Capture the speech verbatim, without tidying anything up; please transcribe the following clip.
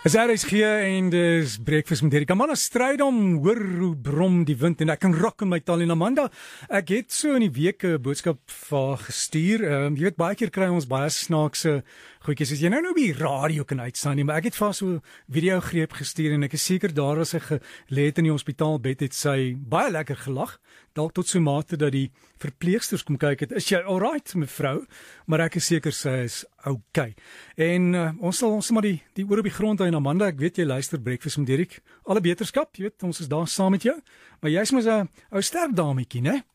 Is R S G en dis Breakfast met Derek. Amanda stryd om hoor hoe brom die wind en ek kan rock in my taal. En Amanda, ek het so in die week 'n boodskap vir haar gestuur. Um, jy weet, baie keer kry ons baie snaakse goedjies. As jy nou nou op die radio kan uitstaan nie, maar ek het vir haar so 'n video greep gestuur en ek is seker daar as sy gelê het in die hospitaalbed het sy baie lekker gelag. Dalk tot so mate dat die verpleegsters kom kyk het. Is jy alright, mevrou? Maar ek is seker sy is okay. En uh, ons sal ons maar die die oor op die grond hou. En Amanda, ek weet jy luister Breakfast met Derek. Alle beterskap, jy weet, ons is daar saam met jou. Maar jy's mos 'n ou sterk dametjie, né?